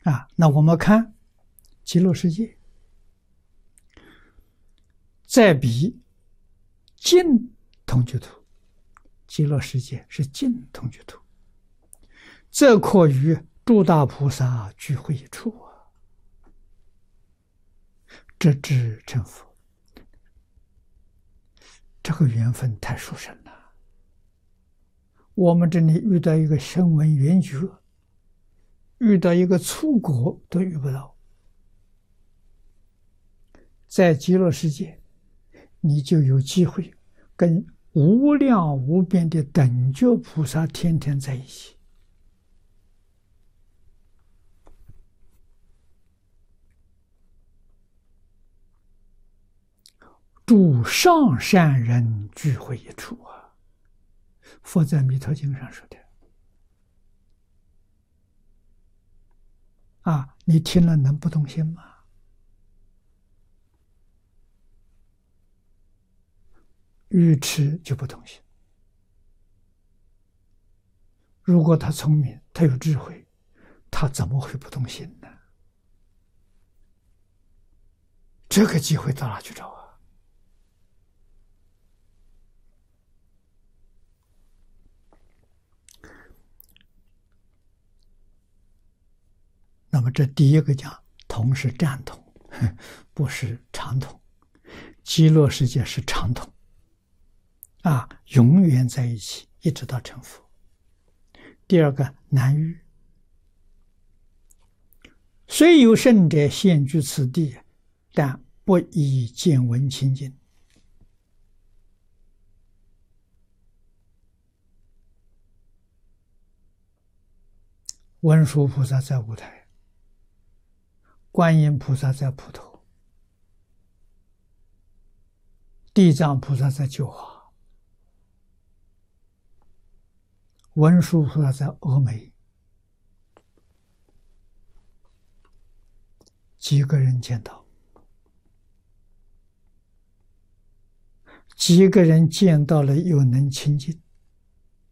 那我们看极乐世界，再比净同居土，极乐世界是净同居土，则可与诸大菩萨聚会一处这知成佛。这个缘分太殊胜了。我们这里遇到一个声闻缘觉，遇到一个粗果都遇不到。在极乐世界，你就有机会跟无量无边的等觉菩萨天天在一起。诸上善人聚会一处佛在《弥陀经》上说的你听了能不动心吗？愚痴就不动心。如果他聪明，他有智慧，他怎么会不动心呢？这个机会到哪去找那么这第一个讲同是暂同，不是长同。极乐世界是长同永远在一起，一直到成佛。第二个难遇，虽有圣者现居此地，但不以见闻亲近。文殊菩萨在五台，观音菩萨在普陀，地藏菩萨在救化，文殊菩萨在峨眉，几个人见到？几个人见到了又能亲近？